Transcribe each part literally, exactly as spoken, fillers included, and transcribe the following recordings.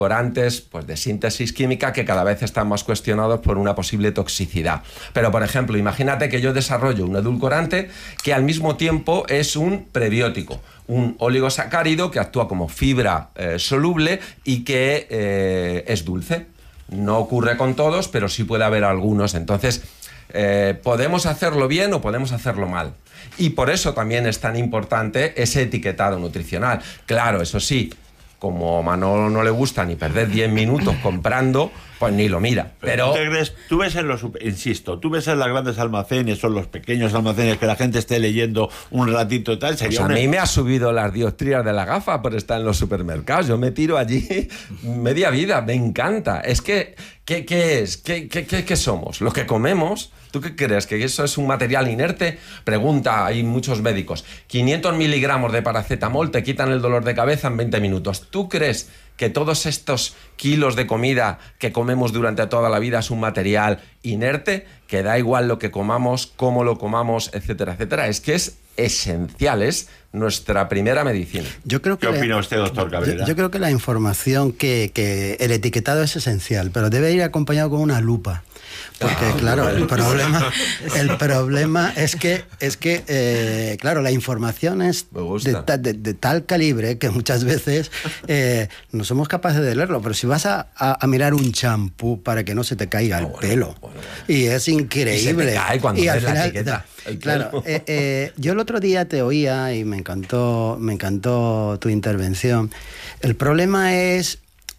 edulcorantes pues, de síntesis química que cada vez están más cuestionados por una posible toxicidad. Pero, por ejemplo, imagínate que yo desarrollo un edulcorante que al mismo tiempo es un prebiótico, un oligosacárido que actúa como fibra eh, soluble y que eh, es dulce. No ocurre con todos, pero sí puede haber algunos. Entonces, eh, podemos hacerlo bien o podemos hacerlo mal. Y por eso también es tan importante ese etiquetado nutricional. Claro, eso sí, como a Manolo no le gusta ni perder diez minutos comprando, pues ni lo mira. Pero, pero ¿tú, te crees, tú ves en los, insisto, tú ves en los grandes almacenes o en los pequeños almacenes que la gente esté leyendo un ratito y tal. Sería pues a una... mí me ha subido las dioptrías de la gafa por estar en los supermercados. Yo me tiro allí media vida, me encanta. Es que, ¿qué, qué es? ¿Qué, qué, qué, ¿Qué somos? Lo que comemos. ¿Tú qué crees? ¿Que eso es un material inerte? Pregunta, hay muchos médicos. quinientos miligramos de paracetamol te quitan el dolor de cabeza en veinte minutos. ¿Tú crees que todos estos kilos de comida que comemos durante toda la vida es un material inerte? Que da igual lo que comamos, cómo lo comamos, etcétera, etcétera. Es que es esencial, es nuestra primera medicina. Yo creo que ¿Qué la, opina usted, doctor Cabrera? Yo, yo creo que la información, que, que el etiquetado es esencial, pero debe ir acompañado con una lupa. Porque, ah, claro, el problema, el problema es que, es que eh, claro, la información es de, de, de tal calibre que muchas veces eh, no somos capaces de leerlo. Pero si vas a, a, a mirar un champú para que no se te caiga el bueno, pelo, bueno, bueno. y es increíble. Y se te cae cuando y ves al final, la etiqueta. Claro, eh, eh, yo el otro día te oía y me encantó, me encantó tu intervención. El problema es...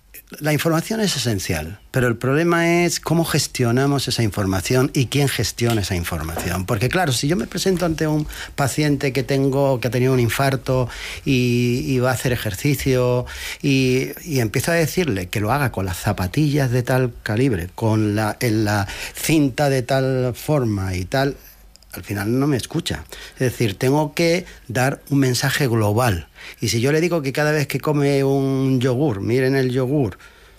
La información es esencial, pero el problema es cómo gestionamos esa información y quién gestiona esa información. Porque claro, si yo me presento ante un paciente que tengo, que ha tenido un infarto y, y va a hacer ejercicio y, y empiezo a decirle que lo haga con las zapatillas de tal calibre, con la, en la cinta de tal forma y tal, al final no me escucha. Es decir, tengo que dar un mensaje global. Y si yo le digo que cada vez que come un yogur, miren el yogur,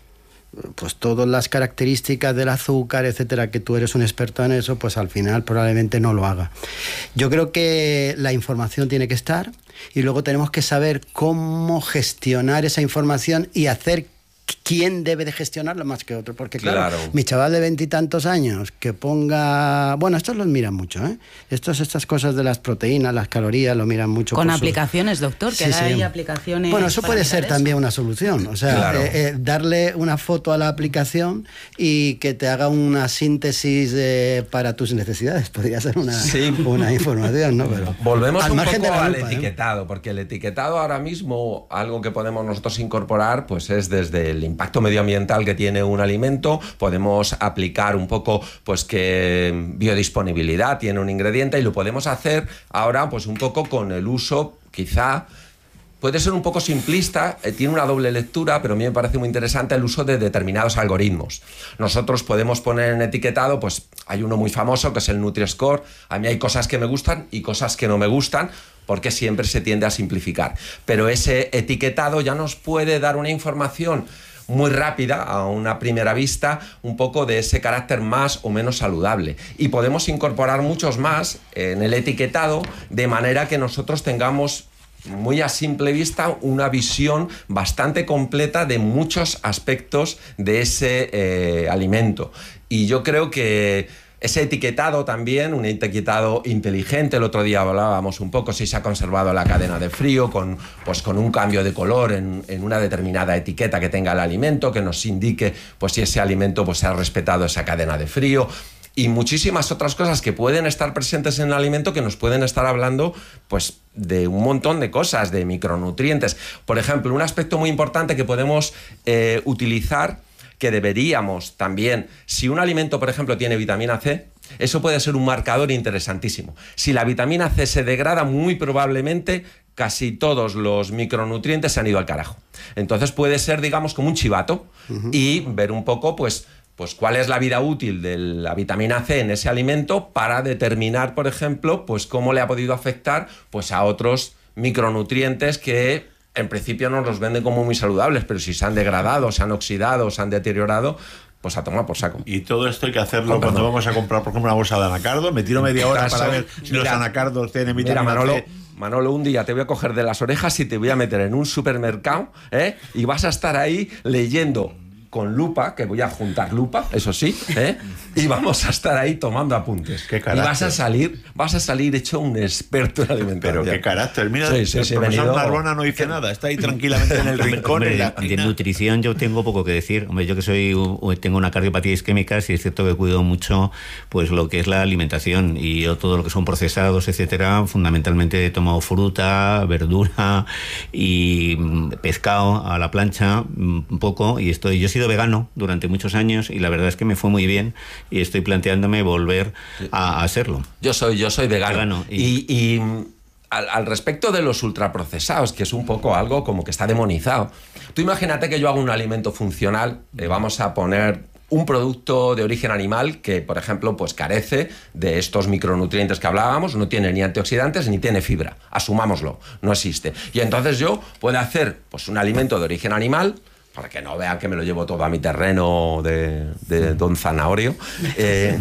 pues todas las características del azúcar, etcétera, que tú eres un experto en eso, pues al final probablemente no lo haga. Yo creo que la información tiene que estar y luego tenemos que saber cómo gestionar esa información y hacer quién debe de gestionarlo más que otro, porque claro, claro. mi chaval de veintitantos años que ponga, bueno, estos los miran mucho, ¿eh? Estos, estas cosas de las proteínas, las calorías, lo miran mucho. Con por aplicaciones, su... doctor, que sí, sí. hay sí. aplicaciones. Bueno, eso puede ser eso. también una solución, o sea, claro. eh, eh, darle una foto a la aplicación y que te haga una síntesis eh, para tus necesidades, podría ser una, sí. una información, ¿no? Pero volvemos un poco lupa, al ¿eh? etiquetado, porque el etiquetado ahora mismo, algo que podemos nosotros incorporar, pues es desde el impacto medioambiental que tiene un alimento, podemos aplicar un poco pues que biodisponibilidad tiene un ingrediente y lo podemos hacer ahora pues un poco con el uso, quizá puede ser un poco simplista, eh, tiene una doble lectura, pero a mí me parece muy interesante el uso de determinados algoritmos. Nosotros podemos poner en etiquetado, pues hay uno muy famoso que es el Nutri-Score. A mí hay cosas que me gustan y cosas que no me gustan, porque siempre se tiende a simplificar. Pero ese etiquetado ya nos puede dar una información muy rápida, a una primera vista, un poco de ese carácter más o menos saludable. Y podemos incorporar muchos más en el etiquetado, de manera que nosotros tengamos muy a simple vista una visión bastante completa de muchos aspectos de ese eh, alimento. Y yo creo que ese etiquetado también, un etiquetado inteligente, el otro día hablábamos un poco si se ha conservado la cadena de frío con, pues con un cambio de color en, en una determinada etiqueta que tenga el alimento, que nos indique pues si ese alimento pues, se ha respetado esa cadena de frío. Y muchísimas otras cosas que pueden estar presentes en el alimento que nos pueden estar hablando pues, de un montón de cosas, de micronutrientes. Por ejemplo, un aspecto muy importante que podemos eh, utilizar, que deberíamos también, si un alimento, por ejemplo, tiene vitamina C, eso puede ser un marcador interesantísimo. Si la vitamina C se degrada, muy probablemente casi todos los micronutrientes se han ido al carajo. Entonces puede ser, digamos, como un chivato uh-huh. y ver un poco, pues, pues cuál es la vida útil de la vitamina C en ese alimento para determinar, por ejemplo, pues cómo le ha podido afectar pues, a otros micronutrientes que en principio nos los venden como muy saludables, pero si se han degradado, se han oxidado, se han deteriorado, pues a tomar por saco. Y todo esto hay que hacerlo cuando vamos a comprar, por ejemplo, una bolsa de anacardo. Me tiro media hora para ver si mira, los anacardos tienen vitamina mira, Manolo, C. Manolo, un día te voy a coger de las orejas y te voy a meter en un supermercado, ¿eh? Y vas a estar ahí leyendo con lupa, que voy a juntar lupa, eso sí, ¿eh? Y vamos a estar ahí tomando apuntes. Qué carácter. Y vas a salir, vas a salir hecho un experto en alimentación. Pero qué carácter. Mira, sí, sí, el sí, profesor venido... Narbona no dice nada, está ahí tranquilamente en el rincón. Hombre, en la... de, de nutrición yo tengo poco que decir. Hombre, yo que soy tengo una cardiopatía isquémica, sí es cierto que cuido mucho pues lo que es la alimentación, y yo todo lo que son procesados, etcétera, fundamentalmente he tomado fruta, verdura y pescado a la plancha, un poco, y estoy yo he sido vegano durante muchos años y la verdad es que me fue muy bien y estoy planteándome volver a, a serlo. Yo soy, yo soy vegano. vegano y, y, y al, al respecto de los ultraprocesados, que es un poco algo como que está demonizado. Tú imagínate que yo hago un alimento funcional, eh, vamos a poner un producto de origen animal que, por ejemplo, pues carece de estos micronutrientes que hablábamos, no tiene ni antioxidantes ni tiene fibra. Asumámoslo, no existe. Y entonces yo puedo hacer pues un alimento de origen animal, para que no vean que me lo llevo todo a mi terreno de, de Don Zanahorio. Eh,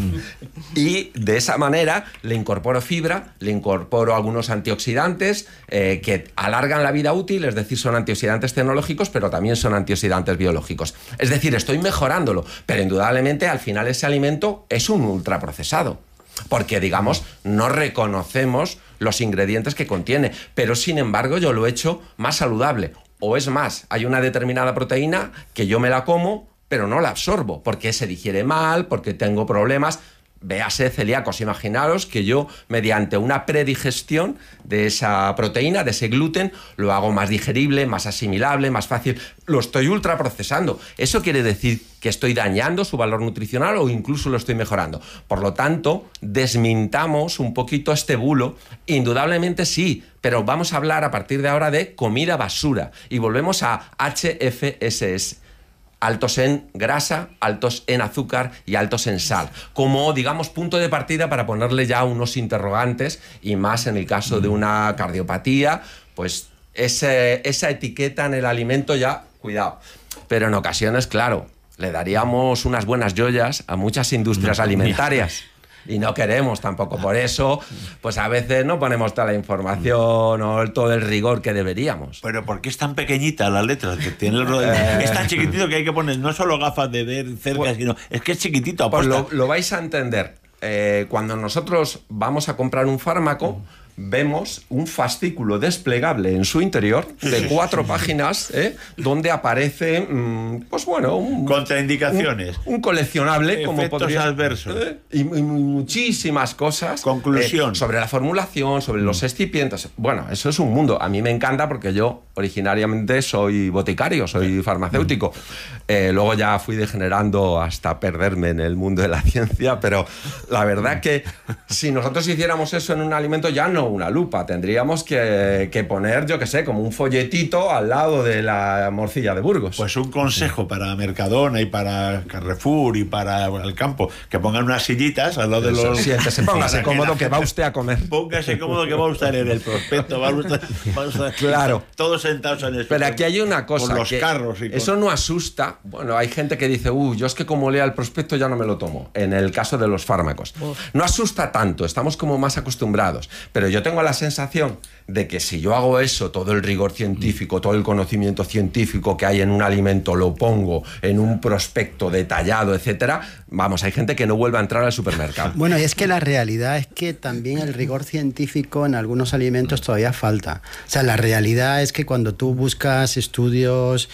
y de esa manera le incorporo fibra, le incorporo algunos antioxidantes eh, que alargan la vida útil, es decir, son antioxidantes tecnológicos, pero también son antioxidantes biológicos. Es decir, estoy mejorándolo, pero indudablemente al final ese alimento es un ultraprocesado. Porque, digamos, no reconocemos los ingredientes que contiene, pero sin embargo yo lo he hecho más saludable. O es más, hay una determinada proteína que yo me la como, pero no la absorbo, porque se digiere mal, porque tengo problemas. Véase celíacos, imaginaros que yo, mediante una predigestión de esa proteína, de ese gluten, lo hago más digerible, más asimilable, más fácil. Lo estoy ultraprocesando. ¿Eso quiere decir que estoy dañando su valor nutricional o incluso lo estoy mejorando? Por lo tanto, desmintamos un poquito este bulo. Indudablemente sí, pero vamos a hablar a partir de ahora de comida basura. Y volvemos a H F S S. Altos en grasa, altos en azúcar y altos en sal, como, digamos, punto de partida para ponerle ya unos interrogantes, y más en el caso de una cardiopatía, pues ese, esa etiqueta en el alimento ya, cuidado. Pero en ocasiones, claro, le daríamos unas buenas joyas a muchas industrias alimentarias. Y no queremos tampoco. Por eso, pues a veces no ponemos toda la información o todo el rigor que deberíamos. Pero ¿por qué es tan pequeñita la letra? Que tiene el... eh... Es tan chiquitito que hay que poner no solo gafas de ver cerca, pues, sino es que es chiquitito. Pues lo, lo vais a entender. Eh, cuando nosotros vamos a comprar un fármaco, vemos un fascículo desplegable en su interior de cuatro páginas, ¿eh? Donde aparece, mmm, pues bueno, un, contraindicaciones, un, un coleccionable, efectos como podría, adversos, ¿eh? y, y muchísimas cosas. Conclusión. Eh, sobre la formulación, sobre los excipientes. Bueno, eso es un mundo. A mí me encanta porque yo originariamente soy boticario, soy farmacéutico. Eh, luego ya fui degenerando hasta perderme en el mundo de la ciencia, pero la verdad que si nosotros hiciéramos eso en un alimento, ya no una lupa, tendríamos que, que poner, yo qué sé, como un folletito al lado de la morcilla de Burgos. Pues un consejo para Mercadona y para Carrefour y para el campo, que pongan unas sillitas al lado Eso, de los... Siéntese, póngase cómodo que va usted a comer. Póngase cómodo que va usted en el prospecto, va usted, va usted claro. todos sentados en el... Pero aquí hay una cosa, con los que carros y con... eso no asusta. Bueno, hay gente que dice, uh, yo es que como lea el prospecto ya no me lo tomo, en el caso de los fármacos. Uf. No asusta tanto, estamos como más acostumbrados, pero yo tengo la sensación de que si yo hago eso, todo el rigor científico, todo el conocimiento científico que hay en un alimento, lo pongo en un prospecto detallado, etcétera, vamos, hay gente que no vuelve a entrar al supermercado. Bueno, y es que la realidad es que también el rigor científico en algunos alimentos todavía falta. O sea, la realidad es que cuando tú buscas estudios,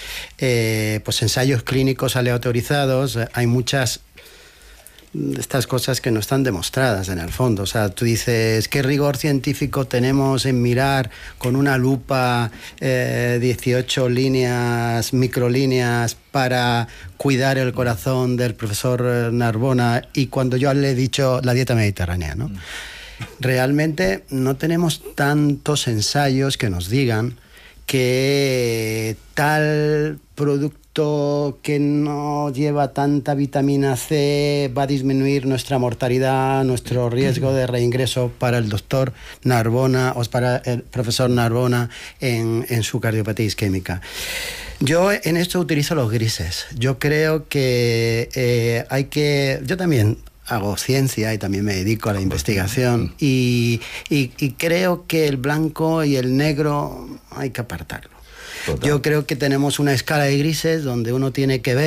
eh, pues ensayos clínicos aleatorizados, hay muchas estas cosas que no están demostradas en el fondo. O sea, tú dices, ¿qué rigor científico tenemos en mirar con una lupa eh, dieciocho líneas, microlíneas para cuidar el corazón del profesor Narbona? Y cuando yo le he dicho la dieta mediterránea, ¿no? Realmente no tenemos tantos ensayos que nos digan que tal producto que no lleva tanta vitamina C va a disminuir nuestra mortalidad, nuestro riesgo de reingreso para el doctor Narbona o para el profesor Narbona en, en su cardiopatía isquémica. Yo en esto utilizo los grises. Yo creo que eh, hay que... Yo también hago ciencia y también me dedico a la investigación y, y, y creo que el blanco y el negro hay que apartarlo. Total. Yo creo que tenemos una escala de grises donde uno tiene que ver